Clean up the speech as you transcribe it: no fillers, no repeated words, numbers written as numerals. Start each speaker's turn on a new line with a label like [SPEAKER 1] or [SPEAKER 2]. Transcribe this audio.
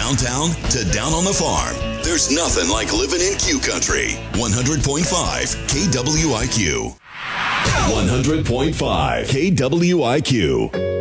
[SPEAKER 1] downtown to down on the farm, there's nothing like living in Q Country. 100.5 KWIQ. 100.5 KWIQ.